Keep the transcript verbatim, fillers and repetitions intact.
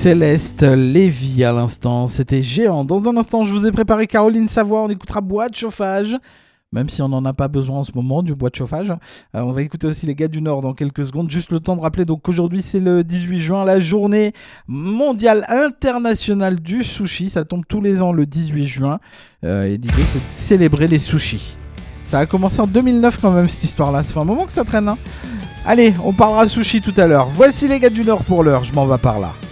Céleste Lévy à l'instant, c'était Géant. Dans un instant, je vous ai préparé Caroline Savoie, on écoutera Bois de chauffage, même si on n'en a pas besoin en ce moment du bois de chauffage. Euh, on va écouter aussi les gars du Nord dans quelques secondes. Juste le temps de rappeler donc qu'aujourd'hui c'est le dix-huit juin, la journée mondiale internationale du sushi. Ça tombe tous les ans le dix-huit juin. Euh, et l'idée c'est de célébrer les sushis. Ça a commencé en deux mille neuf quand même cette histoire-là. Ça fait un moment que ça traîne. Hein. Allez, on parlera sushi tout à l'heure. Voici les gars du Nord pour l'heure. Je m'en vais par là.